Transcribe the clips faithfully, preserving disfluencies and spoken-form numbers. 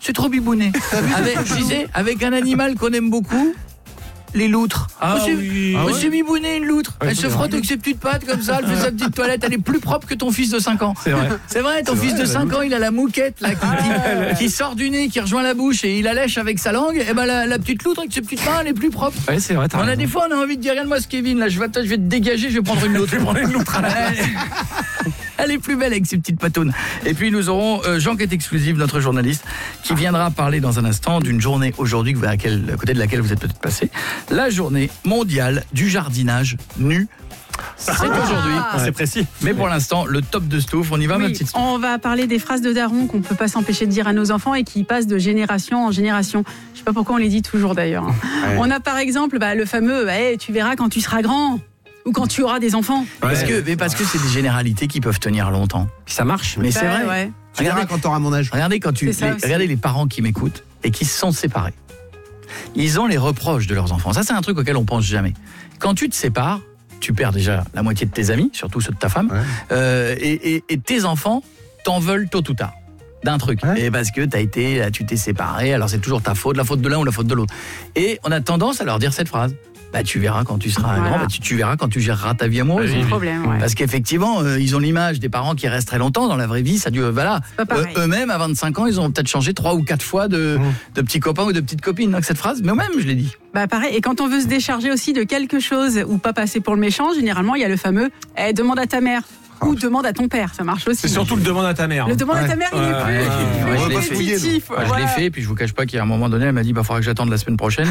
c'est trop bibouné. Avec, tu sais, avec un animal qu'on aime beaucoup. Les loutres. Ah oh, c'est, oui. oh, Ah c'est ouais. mibouné une loutre. Ouais, elle se frotte avec ses petites pattes comme ça, elle fait sa petite toilette, elle est plus propre que ton fils de cinq ans. C'est vrai. C'est vrai, ton C'est fils vrai, de la cinq loutre. ans, il a la mouquette là, qui, qui, qui sort du nez, qui rejoint la bouche et il la lèche avec sa langue. Et ben la, la petite loutre avec ses petites mains, elle est plus propre. Ouais, c'est vrai. On a des fois, on a envie de dire, regarde-moi ce Kevin, là, je vais, je vais te dégager, je vais prendre une loutre. Je vais prendre une loutre. Elle est plus belle avec ses petites patounes. Et puis nous aurons euh, Jean qui est exclusif, notre journaliste, qui viendra parler dans un instant d'une journée aujourd'hui à, laquelle, à côté de laquelle vous êtes peut-être passé. La journée mondiale du jardinage nu. C'est Ah. aujourd'hui. Ah, c'est précis. Mais pour l'instant, le top de Stouff, on y va, ma Oui, petite Stouff. on va parler des phrases de daron qu'on ne peut pas s'empêcher de dire à nos enfants et qui passent de génération en génération. Je ne sais pas pourquoi on les dit toujours d'ailleurs. Ouais. On a par exemple bah, le fameux bah, hey, « tu verras quand tu seras grand » ou quand tu auras des enfants. Parce que, mais parce que c'est des généralités qui peuvent tenir longtemps. Puis ça marche. Mais c'est Bah, vrai. ouais. Tu verras quand t'auras mon âge. Regardez, quand tu, C'est ça les, aussi. regardez les parents qui m'écoutent et qui se sont séparés. Ils ont les reproches de leurs enfants. Ça, c'est un truc auquel on pense jamais. Quand tu te sépares, tu perds déjà la moitié de tes amis, surtout ceux de ta femme, Ouais. euh, et, et, et tes enfants t'en veulent tôt ou tard d'un truc. Ouais. Et parce que t'as été, là, tu t'es séparé, alors c'est toujours ta faute, la faute de l'un ou la faute de l'autre. Et on a tendance à leur dire cette phrase. Bah, tu verras quand tu seras Voilà. grand, bah, tu, tu verras quand tu géreras ta vie amoureuse. Oui, C'est oui. le problème, ouais. Parce qu'effectivement, euh, ils ont l'image des parents qui restent très longtemps dans la vraie vie. Ça dure, voilà. pas pareil. Euh, eux-mêmes, à vingt-cinq ans, ils ont peut-être changé trois ou quatre fois de, Mmh. de petits copains ou de petites copines. Donc cette phrase, mais même, je l'ai dit. Bah pareil, et quand on veut se décharger aussi de quelque chose ou pas passer pour le méchant, généralement il y a le fameux eh, demande à ta mère ou demande à ton père, ça marche aussi. C'est surtout le demande à ta mère. Le demande à Ouais. ta mère, il est Ouais, plus, ouais, il est ouais, plus je l'ai fait. répétitif, Enfin, Je voilà. l'ai fait, puis je vous cache pas qu'à un moment donné, elle m'a dit, bah, faudra que j'attende la semaine prochaine.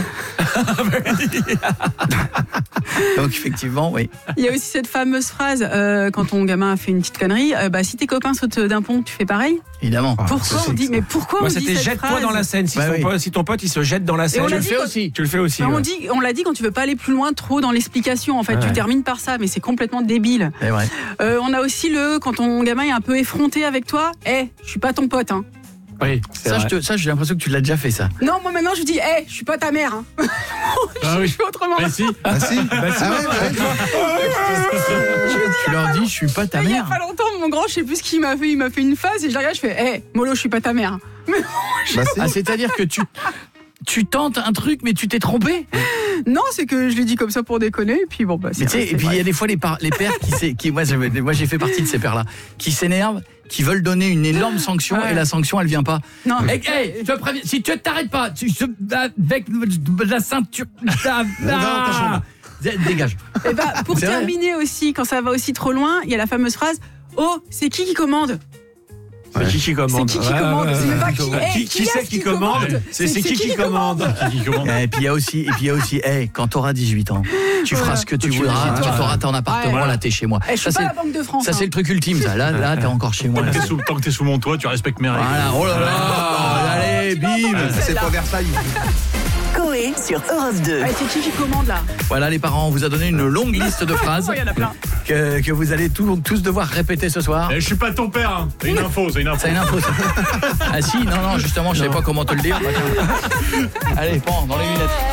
Donc effectivement, oui. Il y a aussi cette fameuse phrase euh, quand ton gamin a fait une petite connerie, euh, bah si tes copains sautent d'un pont, tu fais pareil. Évidemment. Pourquoi on dit mais pourquoi Moi, on dit c'était cette jette-toi phrase dans la Seine. Si, Bah ton oui. pote, si ton pote il se jette dans la Seine, on Je l'a le dit fais quand- aussi. tu le fais aussi. Bah, on ouais. dit, on l'a dit quand tu veux pas aller plus loin trop dans l'explication. En fait, Ouais. tu termines par ça, mais c'est complètement débile. C'est vrai. Euh, on a aussi le quand ton gamin est un peu effronté avec toi, eh, je suis pas ton pote. Hein. Oui, c'est Ça, je vrai. te, ça, j'ai l'impression que tu l'as déjà fait, ça. Non, moi maintenant je dis, eh, je suis pas ta mère. Hein. Ah Je oui. fais autrement. Mais si. Ah si, Bah, si. Ah ouais, bah ouais. Tu leur dis, je suis pas ta Il y a mère. pas longtemps, mon grand, je sais plus ce qu'il m'a fait. Il m'a fait une phase et je la regarde, je fais, eh, Molo, je suis pas ta mère. Bah, si. Ah, c'est-à-dire que tu, tu tentes un truc, mais tu t'es trompé. Non, c'est que je l'ai dit comme ça pour déconner. Et puis bon, bah, c'est Mais tu sais, resté et puis il y a bref. des fois les, par- les pères qui, s'é- qui moi, j'avais- moi j'ai fait partie de ces pères-là, qui s'énervent, qui veulent donner une énorme sanction Ouais. et la sanction elle vient pas. Non, Hey, hey, je te préviens, si tu t'arrêtes pas, tu, je- avec la ceinture, ah, ah, dégage. Et bah, pour C'est vrai. terminer aussi, quand ça va aussi trop loin, il y a la fameuse phrase, oh, c'est qui qui commande? C'est qui qui commande. C'est qui qui Ouais, commande ouais, C'est même pas ouais. qui, Qui, eh, qui, qui c'est est-ce qui commande C'est c'est qui qui commande. Et puis il y a aussi, et puis il y a aussi, hey, quand t'auras dix-huit ans, tu feras Voilà. ce que tu Tu voudras, vas chez tu toi. feras ton appartement, Ouais. là t'es chez moi. Eh, je Ça suis pas c'est, la Banque de France. ça c'est hein. le truc ultime, ça. Là, là t'es encore chez moi. Tant là. que t'es sous, tant que t'es sous mon toit, tu respectes mes règles. Voilà, oh là là, allez, Tu vas entendre bim. C'est celle-là. pas Versailles. Coé sur Europe deux. Eh, c'est qui qui commande là? Voilà les parents, on vous a donné une longue liste de phrases Oh, il y en a plein. que, que vous allez tous, tous devoir répéter ce soir. Eh, je suis pas ton père, hein. C'est une info, c'est une info. C'est une info, ça. Ah si, non, non, justement, je sais pas comment te le dire. Allez, prends, dans les lunettes.